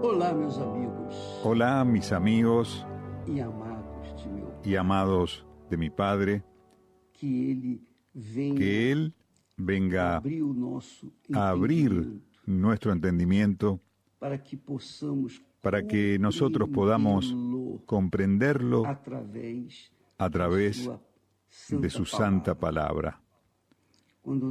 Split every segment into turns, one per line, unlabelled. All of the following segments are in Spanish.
Olá, meus amigos
Hola, mis amigos
e amados de meu
y amados de mi Padre,
que Ele venha
que Él venga
abrir o nosso
a abrir
entendimento
nuestro entendimiento
para que possamos
para que nosotros podamos
compreendê-lo
comprenderlo
através
a través
sua
de su santa
palavra.
palabra.
Quando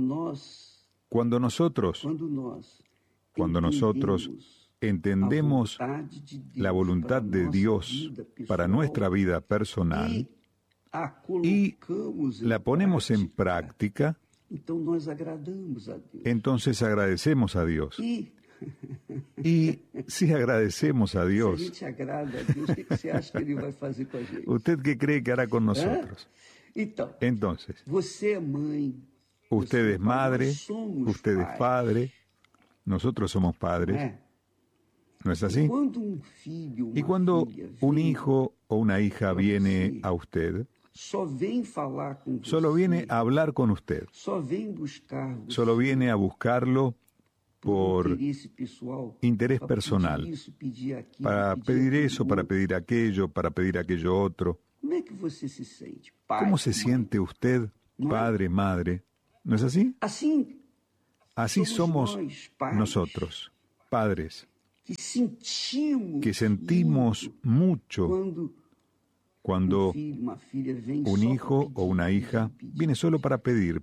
nosotros entendemos la voluntad de Dios para nuestra vida personal y la ponemos en práctica,
então nós agradamos a Deus.
entonces agradecemos a Dios. Y si agradecemos a
Se a
Dios,
gente agrada a Deus, o que você acha que Ele vai fazer com a gente?
¿usted qué cree que hará con nosotros?
Então,
Entonces,
você é mãe,
usted
você
es madre,
nós somos
usted es
pais,
padre, nosotros somos
não
padres,
é?
¿no es así?
Quando filho,
Y
uma
cuando
filha
un
vem,
hijo o una hija viene a usted,
só vem falar com você,
solo viene a hablar con usted,
só vem buscar você
solo viene a buscarlo por
interesse pessoal,
interés
para
personal,
pedir isso, pedir aquilo,
para pedir eso, para pedir aquello, para pedir aquello otro.
Como é que você se sente? Pai,
¿Cómo se
mãe?
siente usted, padre, madre? ¿No es así?
Assim,
Así
somos
somos
nós, pais,
nosotros, padres,
que sentimos
que sentimos mucho cuando
um filho, uma filha vem
un
só
hijo
para
o una
pedir,
hija
pedir.
viene solo para pedir.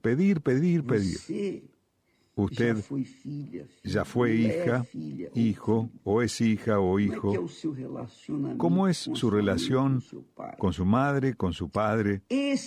Você
Usted
já foi filha, filho,
ya fue hija,
é filha, ou
hijo,
filho.
o es hija o
Como é que é
hijo.
o seu relacionamento
¿Cómo es
com a
su
sua mãe,
relación
com o seu pai?
con su madre, con su padre?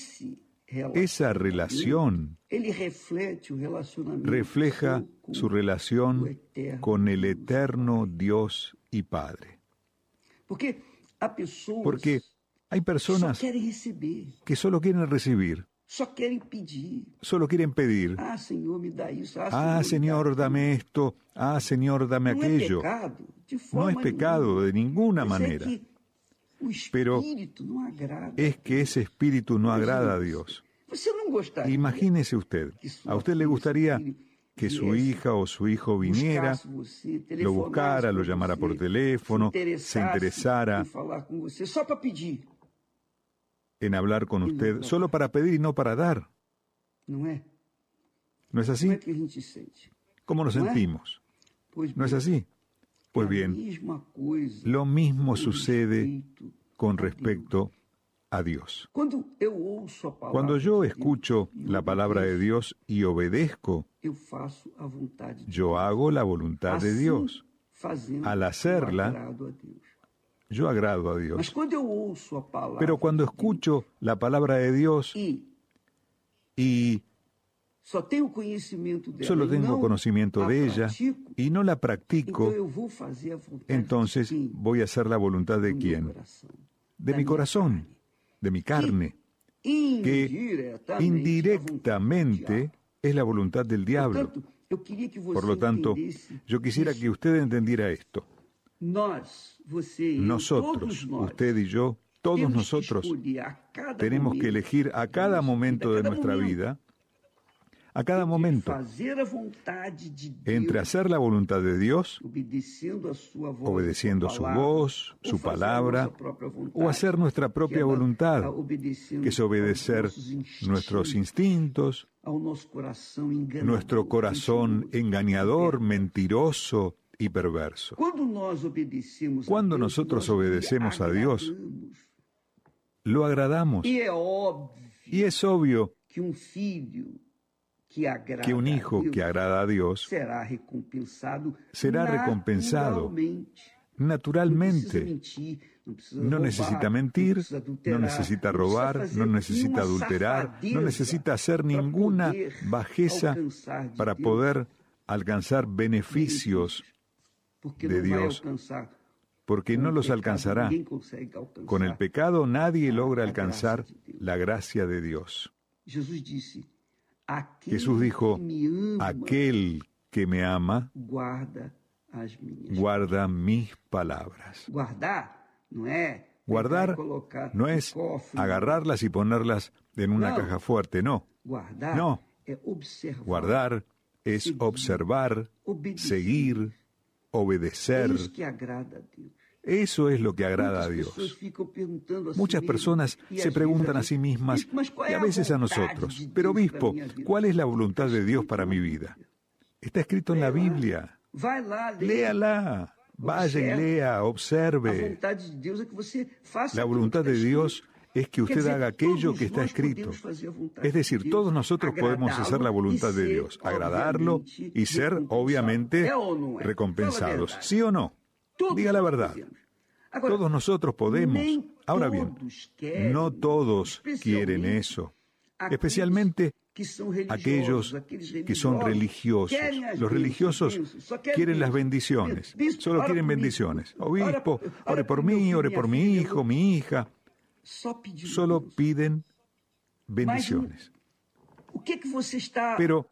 Esa relación
ele reflete o relacionamento
refleja
seu com
su
o
relación
eterno
con el
Deus.
eterno Dios y Padre.
Porque há pessoas
Porque hay
que só
personas
querem receber,
que solo quieren recibir,
só querem pedir.
solo quieren pedir.
Ah, Senhor, me dá isso.
Ah, Señor,
me dá
dame esto. Ah, Señor, dame
Não é
aquello.
pecado, de
No
forma
es pecado
nenhuma.
de ninguna
Mas
manera.
É que o
Pero
espírito não agrada.
Es que ese espíritu no agrada a Dios.
Você não gostaria
Imagínese usted, a usted le gustaría que su hija o su hijo viniera,
buscasse você,
lo buscara,
telefonasse
lo
pra
llamara
você,
por teléfono, se interesara
em falar com você, só para pedir,
en hablar con usted, solo para pedir y no para dar.
não é?
¿No es
Como
así?
é que a gente sente?
¿Cómo nos
¿No es?
sentimos?
Pois
¿No es
bem,
así? Pues
é a
bien,
mesma coisa
lo mismo
com
sucede
respeito
con
a
respecto a Dios.
Deus. Quando eu ouço a palavra
Cuando yo
de Deus
escucho
e
la palabra de
obedeço,
Dios y obedezco,
eu faço a vontade de
yo hago la voluntad de
Assim,
Dios.
fazendo,
Al hacerla,
eu agrado a Deus.
Yo agrado a
Mas
Dios.
quando eu ouço a palavra
Pero cuando
de Deus
escucho la palabra de Dios y
só tenho conhecimento dela,
solo
e
tengo
não
conocimiento
a
de ella
pratico,
y no la
então
practico,
eu vou fazer a vontade
entonces
de quem?
voy a hacer la voluntad de
Do meu
quién?
coração,
De
da
mi
minha
corazón,
carne.
de mi carne, que indirectamente es la voluntad del diablo.
Portanto, eu queria que você
Por lo tanto,
entendesse
yo quisiera
isso.
que usted entendiera esto.
Nós, você e eu,
Nosotros,
todos nós,
usted y yo, todos
temos
nosotros
que escolher a cada
tenemos que
momento
elegir a cada momento de nuestra vida, a cada momento,
fazer a vontade de Deus,
entre hacer la voluntad de Dios,
obedecendo a sua voz,
obedeciendo
sua
su
palavra,
voz,
ou
su
fazer a
palabra,
nossa própria vontade,
o hacer nuestra propia
que é
voluntad,
obedecendo
que es obedecer
aos nossos
nuestros instintos,
ao nosso coração enganador,
nuestro corazón
mentiroso.
engañador, mentiroso y perverso.
Cuando
Cuando nosotros obedecemos a Dios, lo agradamos.
E é óbvio
Y es obvio
que filho que agrada
que un hijo
a Deus
que agrada a Dios
será recompensado
naturalmente.
Não precisa mentir, não precisa
No
roubar,
necesita mentir,
não precisa adulterar,
no necesita
não precisa
robar,
fazer
no necesita
nenhuma
adulterar,
safadeza
no necesita hacer
para
ninguna
poder
bajeza
alcançar de
para
Deus,
poder alcanzar beneficios
porque
de
não vai
Dios,
alcançar.
porque
Com
no
o
los
pecado,
alcanzará.
ninguém consegue alcançar.
Con el pecado nadie logra
la
alcanzar
gracia de Dios.
la gracia de Dios.
Jesus disse:
Jesús dijo,
que me ama,
aquel que me ama
guarda as minhas.
guarda mis palabras.
Guardar não é
Guardar
pegar e colocar
no
no
es
cofre.
agarrarlas y ponerlas en una
No.
caja fuerte, no.
Guardar
No.
é observar.
Guardar es
seguir,
observar,
obedecer,
seguir, obedecer.
É isso que agrada a Deus.
Eso es lo que agrada a
Muitas
Dios.
pessoas ficam perguntando a si
Muchas
mesmas,
personas
e
se
às
preguntan a
vezes
sí mismas
mas qual
y
é
a veces a
vontade
nosotros,
de
pero
Deus para
obispo,
minha vida?
¿cuál es la voluntad de Dios para mi vida? Está escrito en la Biblia.
Vai lá, leia.
Léala, vaya y lea,
A
observe.
vontade de Deus é que você faça
La
aquilo
voluntad
que
de
está
Dios
escrito.
es que
Quer
usted
dizer,
haga aquello
todos
que está
nós
escrito.
podemos fazer a vontade
Es decir,
de Deus,
todos nosotros podemos hacer la
agradá-lo
voluntad de
e ser,
Dios, agradarlo
obviamente,
y ser,
recompensado.
obviamente,
É ou não é? Fala a
recompensados.
verdade.
¿Sí o no?
Todos
Diga la
nós
verdad.
podemos. Agora,
Todos nosotros podemos.
nem
Ahora bien,
todos querem,
no todos quieren
especialmente
eso.
aqueles
Especialmente
que são
aquellos
religiosos,
que son religiosos.
querem as
Los religiosos
bênçãos, só querem
quieren las
bênçãos.
bendiciones.
Bispo,
Solo
ora
quieren
por mim.
bendiciones.
Ora-
Obispo,
ora
ore por
por meu
mí,
filho,
ore
minha
por mi
filha,
hijo, mi hija.
Só pedindo
Solo
bênçãos.
piden bendiciones.
O que você está
Pero,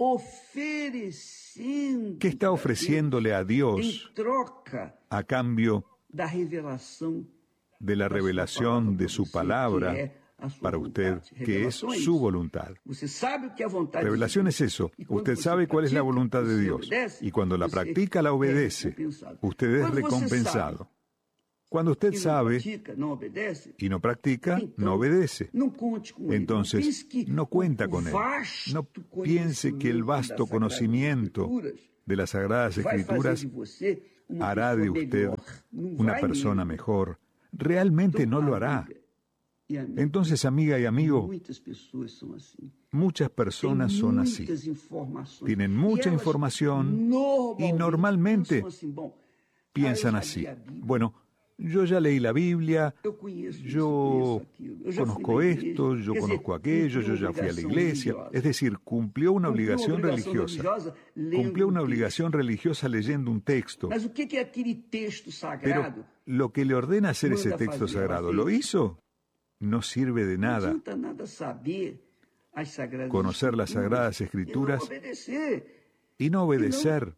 oferecendo?
¿Qué está
para
ofreciéndole a
Deus
Dios
em troca
a cambio
da revelação
de la revelación de su palabra
que é a sua
para usted,
vontade?
que es
Revelação é
su
isso.
voluntad?
Você sabe o que é a vontade
Revelación
de
es
Deus.
eso.
E quando
Usted
você
sabe cuál es la
pratica,
voluntad de
você
Dios.
obedece,
Y cuando la
você
practica, la
é
obedece.
recompensado.
Usted es
Quando você
recompensado.
sabe
Cuando usted
e não
sabe
pratica, não obedece,
y no practica,
então,
no obedece.
não conte com ele. Não
Entonces,
pense que
no cuenta
o
con él.
vasto
No piense que el
conhecimento
vasto
das Sagradas
conocimiento
Escrituras
de las Sagradas
vai fazer
Escrituras
de você uma
hará de
pessoa
usted
melhor. Não
una
vai
persona
mesmo.
mejor. Realmente no lo hará.
Amiga e amigo,
Entonces, amiga y amigo,
muitas pessoas são assim.
muchas personas son así.
Muitas informações.
Tienen
E
mucha
elas
información y normalmente
pensam assim, bom,
piensan
eu já
así.
li a Bíblia,
Bueno, yo ya leí la Biblia,
eu conheço
yo
isso, aquilo, eu já fui
conozco
na igreja.
esto, yo
Quer
conozco
dizer,
aquello, yo
cumpriu
ya fui a la
obrigação
iglesia.
religiosa.
Es decir, cumplió una
Cumpriu
obligación
obrigação
religiosa.
religiosa lendo
Cumplió una
um texto.
obligación religiosa leyendo un texto.
Mas o que é aquele texto sagrado?
Pero lo que le ordena hacer ese
Manda
texto
fazer,
sagrado,
ela
¿lo
fez.
hizo? No sirve de
Não
nada.
adianta nada saber as sagradas
Conocer las Sagradas
e
Escrituras
não obedecer,
y no obedecer,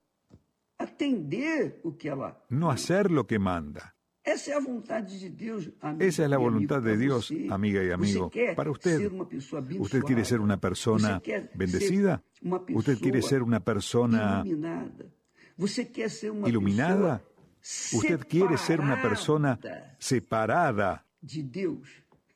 atender o que ela.
no hacer lo que manda.
Essa é a vontade de Deus, amigo.
Esa es la
e amigo,
voluntad de
para
Dios,
você.
amiga y amigo,
Você quer
para usted.
ser uma pessoa abençoada?
¿Usted quiere ser una persona
Você quer
bendecida?
ser uma pessoa
¿Usted quiere ser una persona
iluminada? Você quer ser uma
iluminada?
pessoa
¿Usted quiere ser una persona
separada
separada
de Deus?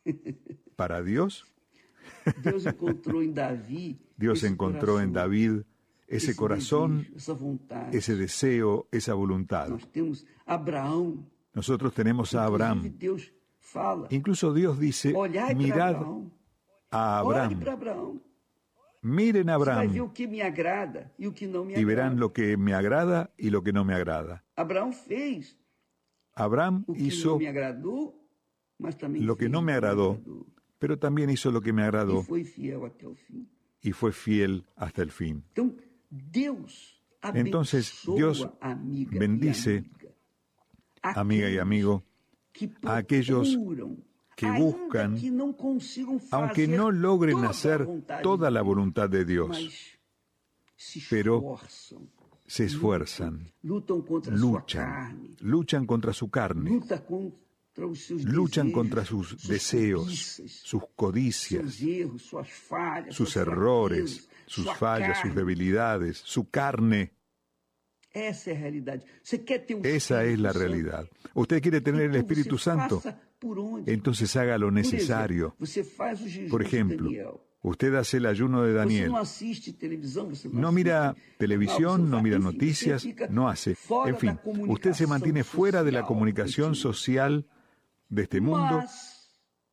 para Dios?
Deus encontrou em Davi.
Dios
esse
encontró en
coração,
David ese corazón,
desejo, essa vontade.
ese deseo, esa voluntad.
Nós temos Abraão.
Nosotros tenemos a
Inclusive,
Abraham.
Deus fala.
Incluso Dios dice,
Olhai para
mirad
Abraão.
a
Olhe
Abraham.
para Abraão.
Miren a
Você vai ver
Abraham
o que me agrada e o que não me
y
agrada.
verán lo que me agrada y lo que no me agrada.
Abraão fez
Abraham
o que
hizo
não me agradou, mas também
lo que
fez
no me
o
agradó, pero también hizo lo que me
E
agradó
foi fiel até o fim.
y fue fiel hasta el fin.
Então, Deus
Entonces,
abençoa
Dios
amiga
bendice, amiga y amigo,
que
a aquellos
procuram,
que
ainda
buscan,
que não consigam
aunque
fazer
no logren
toda a
hacer
vontade
toda
de
la
Deus,
voluntad de Dios,
mas se
pero
esforçam,
se esfuerzan,
lutam contra a sua
luchan,
carne,
luchan contra su carne,
lutam contra os seus
luchan
desejos,
contra sus
suas
deseos,
cobiças,
sus codicias,
seus erros, suas falhas,
sus
suas
errores,
fraquezas,
sus
sua
fallas, sus
carne.
debilidades, su carne.
Essa é a realidade. Você quer ter o
Esa es
Espírito
la
Santo?
realidad. ¿Usted quiere tener el
Então
Espíritu
você
Santo?
faça por onde?
Entonces haga lo
Por
necesario.
exemplo, você faz o jejum
Por
de
ejemplo,
Daniel.
usted hace el ayuno de
Você
Daniel.
não assiste televisão, você
No
assiste
mira
jornal,
televisión,
você
no
faz-
mira
enfim,
noticias,
você fica
no hace.
fora
En
da
fin, usted se mantiene
comunicação
fuera de la
social
comunicación
desse mundo.
social de este mundo,
Mas,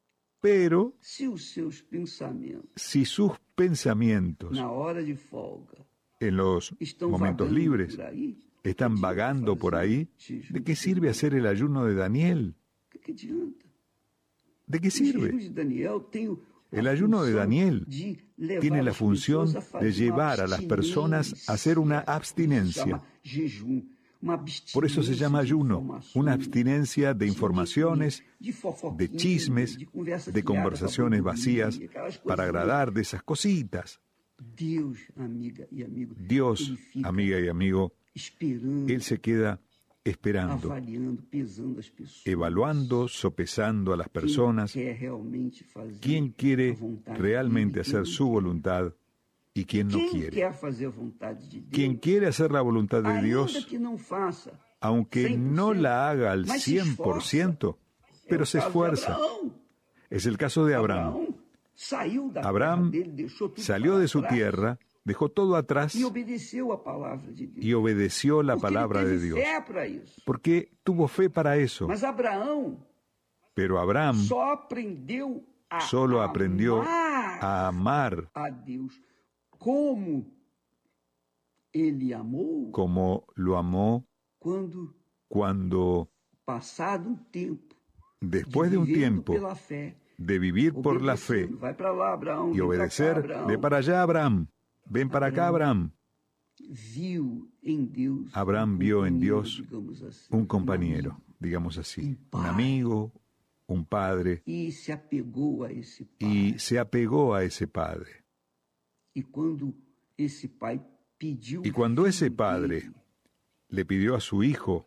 pero
se os seus pensamentos,
si sus pensamientos
na hora de folga,
en los
estão
momentos
vagando
libres
por aí,
están
que adianta
vagando por
fazer
ahí,
jejum
¿de qué
de
sirve
Daniel?
hacer el ayuno de Daniel?
Que adianta?
¿De qué
O jejum
sirve?
de Daniel tem
El ayuno de Daniel
levar
tiene la
as
función
pessoas a fazer
de llevar a las personas a hacer una abstinencia. Por eso se llama ayuno, una abstinencia de informaciones, de chismes, de conversaciones vacías, para agradar de esas cositas.
Dios, amiga y amigo,
Dios,
ele fica
amiga y amigo,
esperando,
Él se queda esperando,
avaliando, pesando as pessoas.
evaluando, sopesando a las personas,
Quem quer realmente fazer
quién quiere
a vontade
realmente
dele,
hacer
quem
su voluntad y quién no
Quem
quiere.
quer fazer a vontade de Deus,
Quien quiere hacer la voluntad de
ainda
Dios,
que não faça
aunque no la haga al 100%, pero se esfuerza. Es el caso de Abraham. Abraham salió de su tierra, dejó todo atrás y obedeció la palabra de Dios, porque tuvo fe para eso. Pero Abraham solo aprendió a amar como lo amó cuando, después de un tiempo de vivir por la fe y obedecer, ve para allá, Abraham, ven para acá, Abraham. Abraham vio en Dios un compañero, digamos así, un amigo, un padre, y se apegó a ese padre. Y cuando ese padre le pidió a su hijo,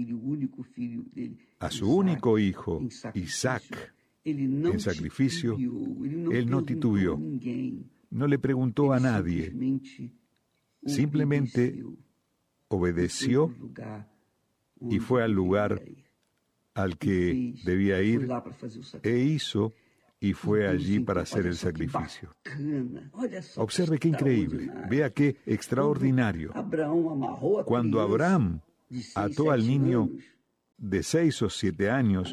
a su único hijo, Isaac, en sacrificio, él no titubeó, no le preguntó a nadie, simplemente obedeció y fue al lugar al que debía ir e hizo y fue allí para hacer el sacrificio. Observe qué increíble, vea qué extraordinario. Cuando Abraham ató al niño de 6 o 7 años,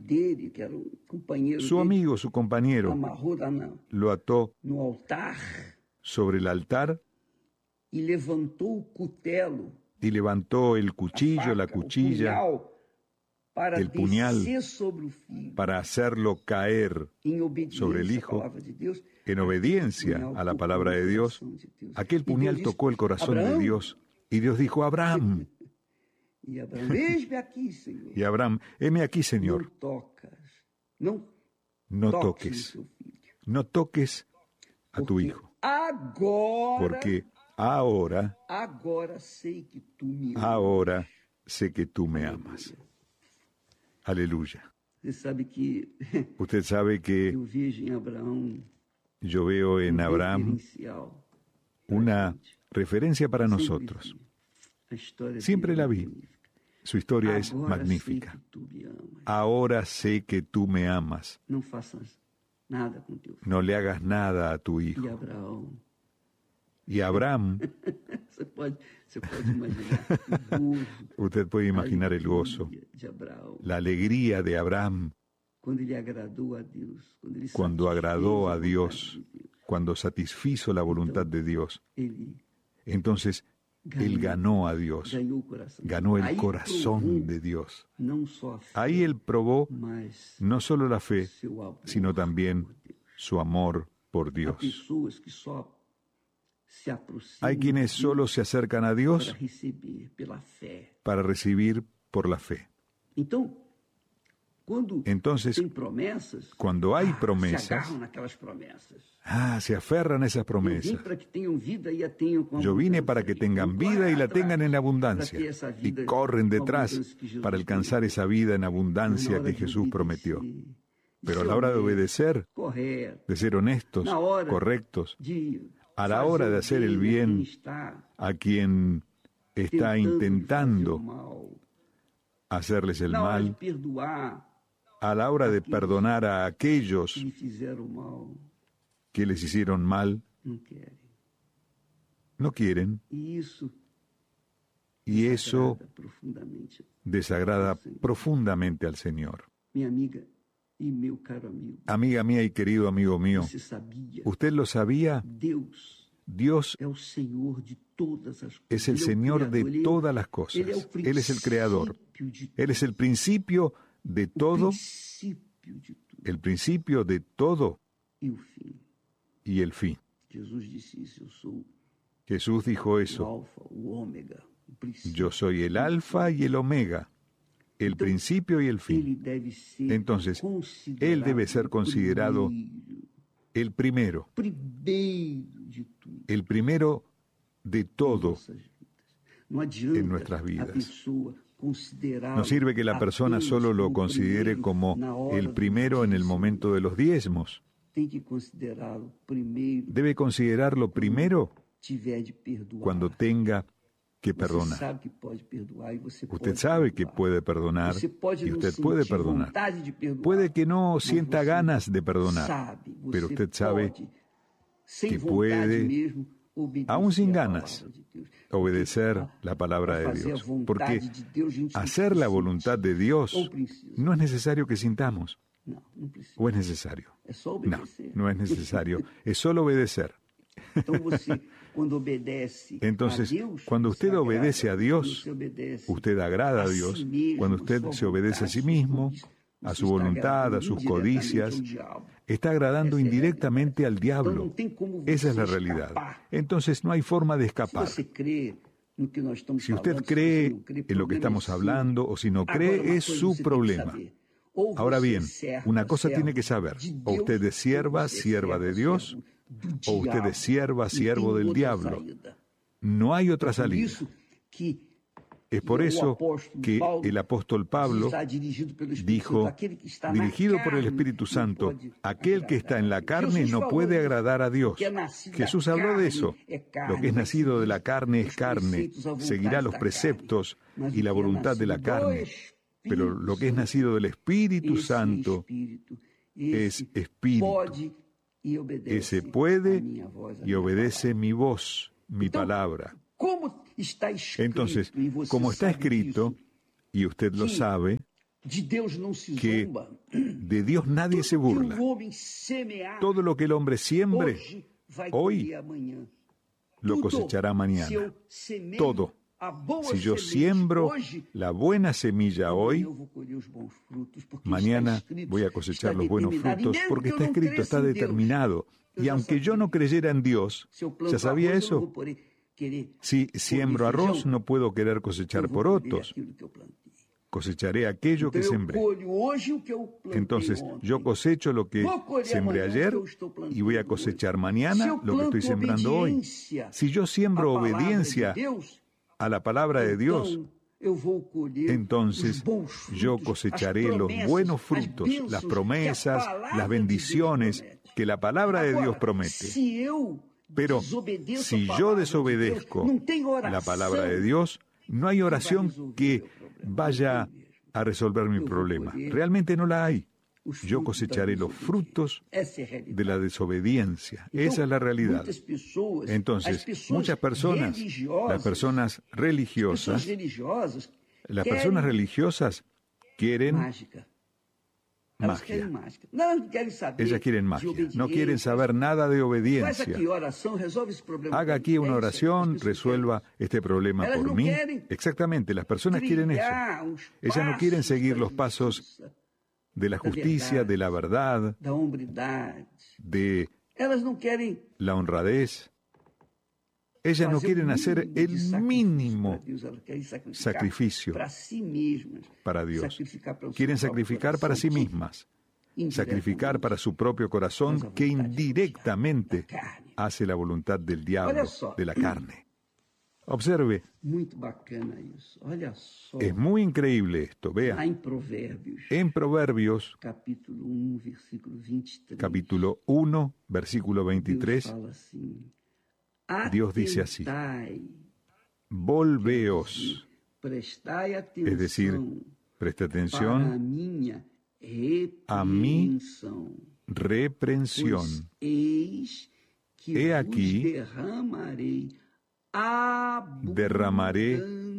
su amigo, su compañero, lo ató sobre el altar y levantó el cuchillo, la cuchilla, el puñal, para hacerlo caer sobre el hijo. En obediencia a la palabra de Dios, aquel puñal tocó el corazón de Dios y Dios dijo: Abraham. Y Abraham, heme aquí, Señor. No toques a tu hijo, porque ahora sé que tú me amas. Aleluya. Usted sabe que yo veo en Abraham una referencia para nosotros. Siempre la vi. Su historia es magnífica. Ahora sé que tú me amas. No le hagas nada a tu hijo. Y Abraham, usted puede imaginar el gozo, la alegría de Abraham cuando agradó a Dios, cuando satisfizo la voluntad de Dios. Entonces, él ganó a Dios, ganó el corazón de Dios. Ahí él probó no solo la fe, sino también su amor por Dios. Hay quienes solo se acercan a Dios para recibir por la fe. Entonces, cuando hay promesas, se aferran a esas promesas. Yo vine para que tengan vida y la tengan en abundancia. Y corren detrás para alcanzar esa vida en abundancia que Jesús prometió. Pero a la hora de obedecer, de ser honestos, correctos, a la hora de hacer el bien a quien está intentando hacerles el mal, a la hora de perdonar a aquellos que les hicieron mal, no quieren. Y eso desagrada profundamente al Señor. Amiga mía y querido amigo mío, ¿usted lo sabía? Dios es el Señor de todas las cosas. Él es el Creador. Él es el principio de todo, el principio de todo y el fin. Jesús dijo eso. Yo soy el alfa y el omega, el principio y el fin. Entonces, Él debe ser considerado el primero de todo en nuestras vidas. No sirve que la persona solo lo considere como el primero en el momento de los diezmos. Debe considerarlo primero cuando tenga que perdona.
Você sabe que pode perdoar e você
Usted
pode
sabe que
perdoar.
puede perdonar
Você pode
y
não
usted
sentir
puede perdonar.
vontade de perdoar,
Puede que no
mas
sienta
você
ganas de perdonar,
sabe,
pero
você
usted sabe
pode, sem
que
vontade
puede,
mesmo, obedecer
aún sin
a
ganas,
palavra de Deus.
obedecer la palabra
Para
de
fazer a
Dios.
vontade
Porque
de Deus, a gente não
hacer la
precisa
voluntad de Dios
ou precisa.
no es necesario que sintamos,
Não precisa.
o es necesario.
É só
No,
obedecer.
no es necesario, es solo obedecer.
Então você, quando obedece
Entonces,
a Deus,
cuando
você
usted
agrada.
obedece a Dios,
Você obedece
usted agrada a
si
Dios.
mesmo,
Cuando usted
sua
se obedece a
vontade,
sí
suas
mismo,
cobiças,
a
você
su
está
voluntad, a
agradando
sus
indiretamente
codicias,
ao diabo.
está agradando
Esa es la
indirectamente al
Então
diablo.
não tem como
Esa es la
você
realidad.
escapar.
Entonces no hay forma de
Se
escapar.
você crê no que nós estamos
Si usted
falando,
cree
se você não crê,
en lo que
problema
estamos
é seu.
hablando o si no
Agora,
cree,
uma
es
coisa
su
você tem que
problema.
saber. Ou
Ahora
você é
bien,
servo,
una cosa
servo
tiene que saber.
de
O
Deus,
usted es sierva,
ou você é
sierva de Dios,
servo do
o usted
diabo.
es sierva,
Não
siervo
tem
del
outra
diablo.
saída.
No hay otra
Por
salida.
isso que
Es por
o
eso
apóstolo
que
Paulo
el apóstol Pablo
está dirigido pelo Espírito
dijo,
Santo, aquele que está na
dirigido por el
carne,
Espíritu
não
Santo,
pode
aquel que está en la
agradar a Deus.
carne
Jesus
no
falou
puede
isso,
agradar a Dios.
que é nascido da
Jesús habló
carne
de eso.
é carne,
Lo que es
vai
nacido de la
seguir
carne es
os
carne,
preceitos, a vontade
seguirá los
da
preceptos
carne. Mas
y
o
la
que é
voluntad de la
nascido do
carne. Pero
Espírito
lo que es
Santo,
nacido del Espíritu
esse
Santo
espírito,
es
esse
espíritu.
pode e obedece
Ese
a
puede
minha voz, a
y
minha
obedece
palavra.
mi voz, mi
Então,
palabra.
como está escrito,
Entonces,
e você
como está
sabe
escrito,
disso,
y usted lo
que
sabe,
de Deus não se
que
zomba.
de Dios nadie se
Tudo que
burla.
o homem semear
Todo lo que el hombre siembre,
hoje vai
hoy
colher amanhã.
lo
Tudo.
cosechará mañana.
Se eu semeio
Todo.
a boa
Si yo
semente
siembro
hoje,
la buena semilla
amanhã
hoy,
eu vou colher os bons frutos, porque
mañana
está escrito,
voy a
está
cosechar los buenos
determinado.
frutos,
E mesmo
porque
que eu
está
não
escrito,
cresça
está
em Deus,
determinado.
eu
Y
já
aunque yo
sabia.
no creyera en Dios,
Se eu planto
¿ya sabía
arroz, eu não
eso?
vou querer
Si
colher
siembro arroz,
feijão,
no puedo querer
eu
cosechar
vou colher
porotos.
aquilo que eu plantei.
Cosecharé aquello que
Então, eu
sembré.
colho hoje o que eu plantei
Entonces,
ontem.
yo cosecho lo que
Vou colher
sembré
amanhã
ayer
o que eu estou plantando
y voy a
hoje.
cosechar
Se
mañana
eu
lo que estoy
planto
sembrando hoy.
obediência
Si yo siembro
à palavra
obediencia
de Deus,
a la palabra de Dios,
então, eu vou colher
entonces
os bons frutos,
yo
as
cosecharé los
promessas,
buenos
as
frutos,
bênçãos
las
que a
promesas,
palavra
las
de Deus
bendiciones
promete.
que la palabra de
Agora,
Dios promete.
se eu
Pero
desobedeço
si
a
yo
palavra de
desobedezco
Deus, não tem oração
la palabra de Dios, no hay oración que vaya a resolver mi problema. Realmente no la hay.
os
Yo
frutos da
cosecharé los
desobediência.
frutos
Essa é a realidade.
de la desobediencia.
Então,
Esa es la realidad.
muitas pessoas, as
Entonces,
pessoas
muchas personas,
religiosas,
las personas
pessoas
religiosas,
religiosas
las
querem
personas religiosas quieren
mágica. Elas
magia.
querem mágica. Não querem saber
Ellas quieren
de
magia.
obediência.
No quieren saber nada de
Faz
obediencia.
aqui oração, resolve esse problema.
Haga aquí una oración, resuelva este problema
Ellas
por
no
mí.
quieren
Exactamente, las personas quieren eso. Ellas no quieren seguir los pasos de la justicia, de la verdad,
da hombridade.
de
Elas não querem
la honradez. Ellas no
fazer
quieren
o
hacer
mínimo de
el
sacrifício
mínimo
para Deus. Elas querem sacrificar
sacrificio
para si mesmas.
para Dios.
Sacrificar para o seu
Quieren
próprio
sacrificar para sí
coração,
mismas,
indiretamente.
sacrificar para su propio corazón que indirectamente hace la voluntad del diablo, de la carne. Observe,
Muito bacana isso. Olha só.
es muy increíble esto. Vea,
Lá em Provérbios,
en Proverbios,
capítulo 1, versículo 23.
capítulo 1, versículo
Deus
23,
fala assim,
Dios dice así:
atentai,
volveos,
prestai atenção
es decir, preste
para a
atención,
minha
a mi
repreensão.
reprensión.
Pois eis que
He
vos
aquí,
derramarei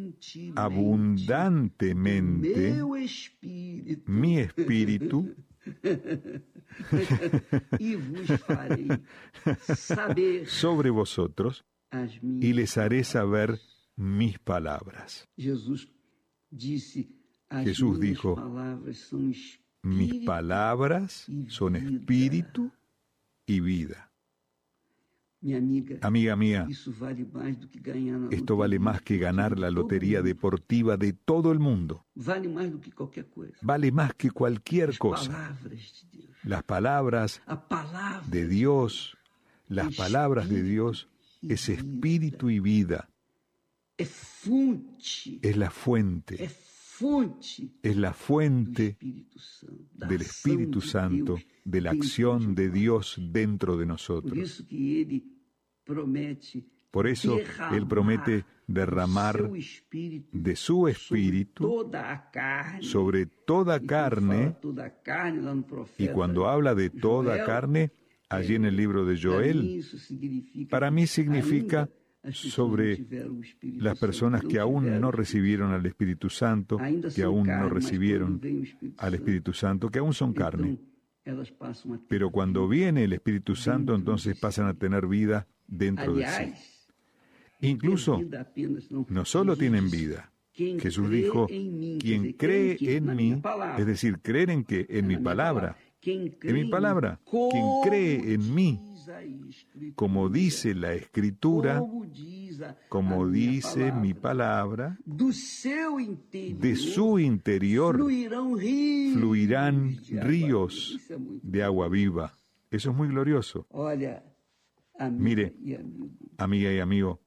abundantemente
meu espírito
mi espíritu
e vos farei saber
sobre vosotros
as
y
minhas.
les haré saber mis palabras.
Jesus disse, as
Jesús
minhas
dijo,
palavras são
Mis
espírito
palabras
y
son
vida.
espíritu y vida.
Minha amiga,
Amiga mía,
isso vale mais do que ganhar na
esto vale
loteria
más que ganar la
de todo
lotería
mundo.
deportiva de todo el mundo.
Vale mais do que qualquer coisa.
Vale más que cualquier
As
cosa.
palavras de Deus.
Las palabras
A palavra
de Dios, las palabras de Dios es espíritu y vida.
é fonte,
Es la fuente.
é fonte
Es la
do
fuente
Espírito Santo, da
del
ação
Espíritu
de
Santo,
Deus
de la
dentro
acción
de
de
nós.
Dios dentro de
Por
nosotros.
isso que ele promete
Por eso Él promete derramar de su Espíritu sobre toda carne, y cuando habla de toda carne, allí en el libro de Joel, para mí significa sobre las personas que aún no recibieron al Espíritu Santo, que aún no recibieron al Espíritu Santo, que aún son carne. Pero cuando viene el Espíritu Santo, entonces pasan a tener vida dentro de sí. Incluso, no solo tienen vida. Jesús dijo, quien cree en mí, es decir, creer en qué, en mi palabra. En mi palabra, quien cree en mí, como dice la Escritura, como dice mi palabra, de su interior fluirán ríos de agua viva. Eso es muy glorioso. Mire, amiga y amigo,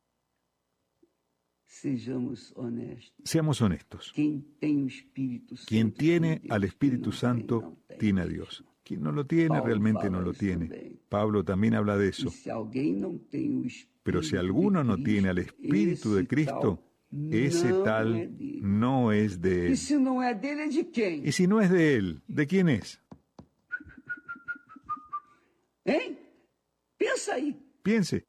seamos honestos. Quien tiene al Espíritu Santo tiene a Dios. Quien no lo tiene, realmente no lo tiene. Pablo también habla de eso. Pero si alguno no tiene al Espíritu de Cristo, ese tal no es de Él. Y si no es de Él, ¿de quién es? Piense.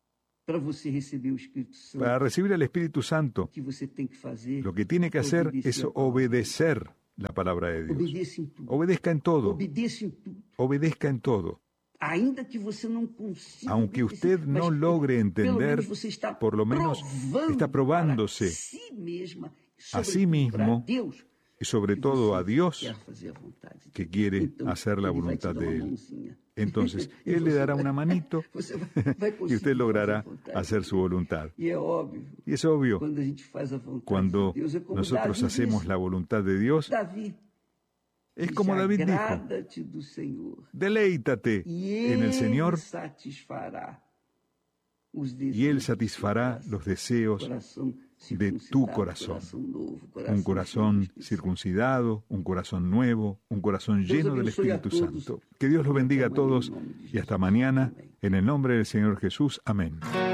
Para recibir el Espíritu Santo, lo que tiene que hacer es obedecer la palabra de Dios. Obedezca en todo. Obedezca en todo. Aunque usted no logre entender, por lo menos está probándose a sí mismo y sobre todo a Dios, que quiere hacer la voluntad de Él. Entonces, Él le dará una manito y usted logrará hacer su voluntad. Y es obvio, cuando nosotros hacemos la voluntad de Dios, es como David dijo, deleítate en el Señor y Él satisfará los deseos de tu corazón. Un corazón circuncidado, un corazón nuevo, un corazón lleno del Espíritu Santo. Que Dios los bendiga a todos y hasta mañana, en el nombre del Señor Jesús. Amén.